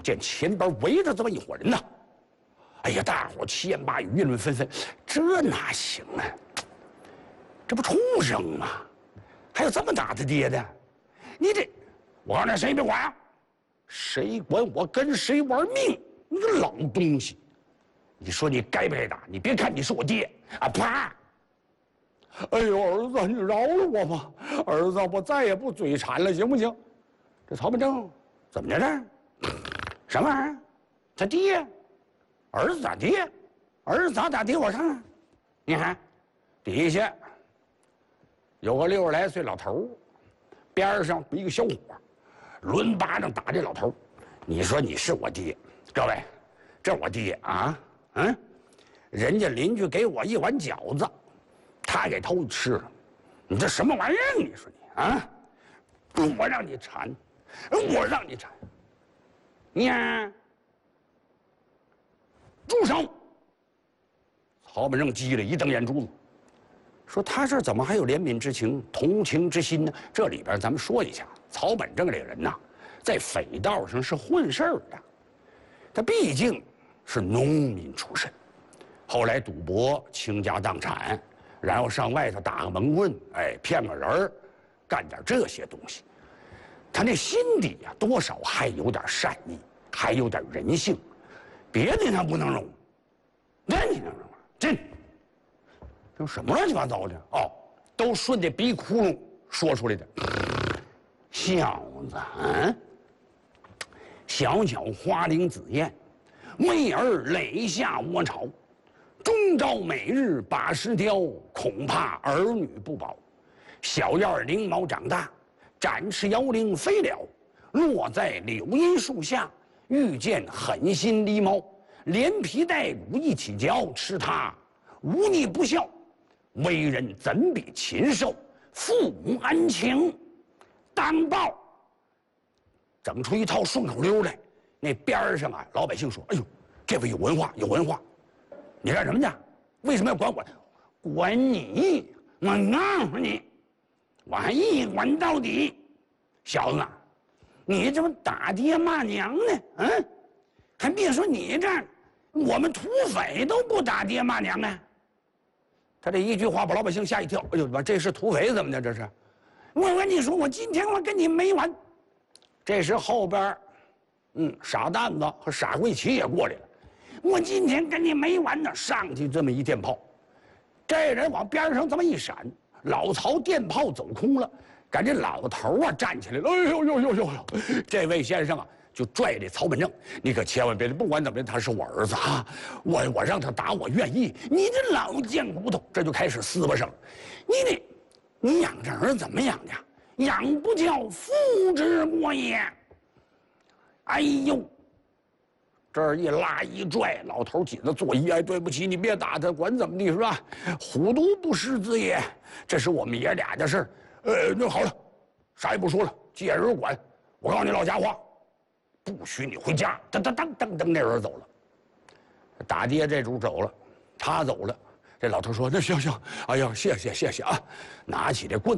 见前边围着这么一伙人呢。哎呀，大伙七言八语，议论纷纷，这哪行啊？这不畜生吗？还有这么打他爹的？你这，我告诉你，谁也别管啊！谁管我跟谁玩命？你个老东西！你说你该不该打？你别看你是我爹啊，啪！哎呦，儿子，你饶了我吧！儿子，我再也不嘴馋了，行不行？这曹本正怎么着这？什么玩意儿？他爹？儿子咋爹？儿子咋爹？我看看，你看，底下有个60来岁老头，边上一个小伙，抡巴掌打这老头。你说你是我爹？各位，这我爹啊，人家邻居给我一碗饺子，他给偷吃了。你这什么玩意儿？你说你啊，我让你馋，我让你馋，你看。住手！曹本正急了，一瞪眼珠子，说：“他这怎么还有怜悯之情、同情之心呢？”这里边咱们说一下，曹本正这个人呐，在匪道上是混事儿的，他毕竟是农民出身，后来赌博倾家荡产，然后上外头打个蒙棍，骗个人儿，干点这些东西，他那心底呀，多少还有点善意，还有点人性。别的他不能容，那你能容吗？这什么乱七八糟的？哦，都顺着鼻窟窿说出来的。小子，小巧花翎紫燕，为儿垒下窝巢，终朝每日把食雕，恐怕儿女不保。小燕儿翎毛长大，展翅摇铃飞了，落在柳荫树下。遇见狠心狸猫，连皮带骨一起嚼，吃它无逆不孝。为人怎比禽兽？父母恩情当报。整出一套顺口溜来。那边上啊，老百姓说：“哎呦，这位有文化，有文化。你干什么去？为什么要管我？管你！我告诉你，我还一管到底。小子，你这不打爹骂娘呢？还别说你这儿，我们土匪都不打爹骂娘呢。”他这一句话把老百姓吓一跳。哎呦妈，这是土匪怎么的？这是？我跟你说，我今天我跟你没完。这时后边，傻蛋子和傻桂旗也过来了。我今天跟你没完呢！上去这么一电炮，这人往边上这么一闪，老曹电炮走空了。赶这老头啊站起来了，哎呦呦呦呦！这位先生啊，就拽这曹本正，你可千万别，不管怎么样，他是我儿子啊，我让他打我愿意。你这老贱骨头，这就开始撕巴上了。你养这儿怎么养的？养不教，父之过也。哎呦！这儿一拉一拽，老头紧着坐椅，对不起，你别打他，管怎么地是吧？虎毒不食子也，这是我们爷俩的事儿。那好了，啥也不说了，借人管。我告诉你老家伙，不许你回家。噔噔噔噔噔，那人走了。打爹这主走了，他走了。这老头说：“那行，哎呀，谢谢啊！”拿起这棍